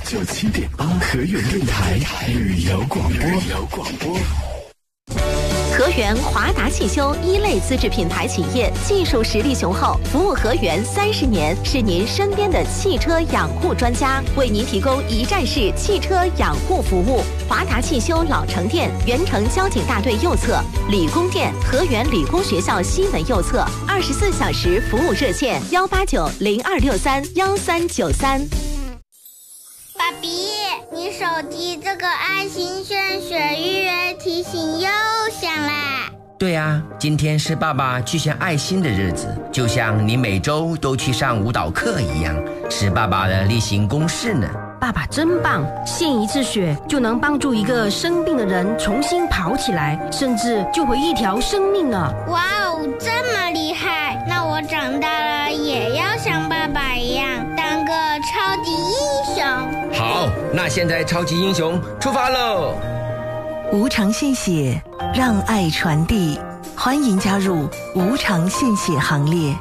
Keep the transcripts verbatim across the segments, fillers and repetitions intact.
九七点八河源电台旅游广播。旅游广播。 河源华达汽修一类资质品牌企业，技术实力雄厚，服务河源三十年，是您身边的汽车养护专家，为您提供一站式汽车养护服务。华达汽修老城店，原城交警大队右侧；理工店，河源理工学校西门右侧。二十四小时服务热线：幺八九零二六三幺三九三。 爸比，你手机这个爱心献血预约提醒又响啦。 对啊，今天是爸爸去献爱心的日子，就像你每周都去上舞蹈课一样，是爸爸的例行公事呢。 爸爸真棒，献一次血就能帮助一个生病的人重新跑起来，甚至救回一条生命呢。 哇哦，这么厉害！那我长大了也要像爸爸一样当个超级英雄。 好，那现在超级英雄出发喽！ 无偿献血，让爱传递，欢迎加入无偿献血行列。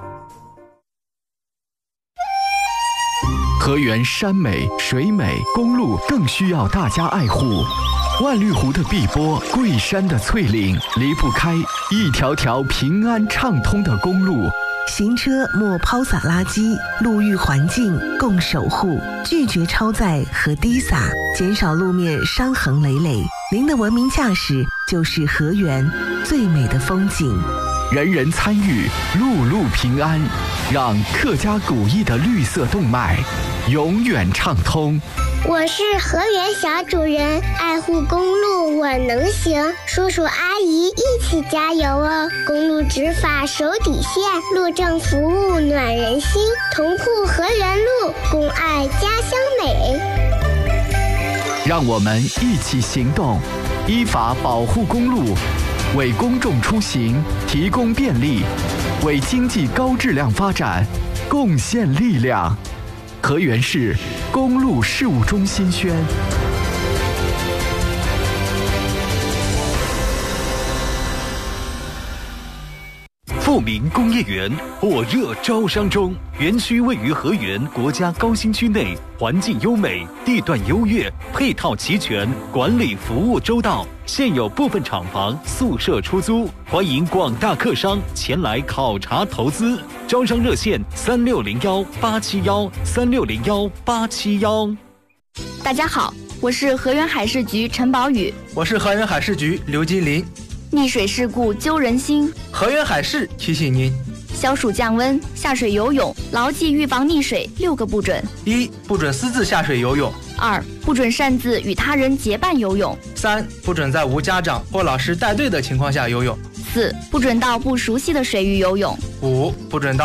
河源山美水美，公路更需要大家爱护。万绿湖的碧波，桂山的翠岭，离不开一条条平安畅通的公路。 行车莫抛洒垃圾，路域环境共守护，拒绝超载和滴洒，减少路面伤痕累累。您的文明驾驶就是河源最美的风景。 人人参与，路路平安，让客家古意的绿色动脉永远畅通。 我是河源小主人，爱护公路我能行，叔叔阿姨一起加油哦！公路执法手底线，路政服务暖人心，同护河源路，共爱家乡美。 让我们一起行动，依法保护公路，为公众出行提供便利，为经济高质量发展贡献力量。河源市公路事务中心宣。 富民工业园火热招商中，园区位于河源国家高新区内，环境优美，地段优越，配套齐全，管理服务周到。现有部分厂房宿舍出租，欢迎广大客商前来考察投资。招商热线：三六零幺八七幺三六零幺八七幺。 大家好，我是河源海事局陈宝宇， 我是河源海事局刘金林。 溺水事故揪人心， 河源海事提醒您： 消暑降温，下水游泳，牢记预防溺水六个不准： 一、不准私自下水游泳； 二、不准擅自与他人结伴游泳； 三、不准在无家长或老师带队的情况下游泳； 四、不准到不熟悉的水域游泳； 五、不准到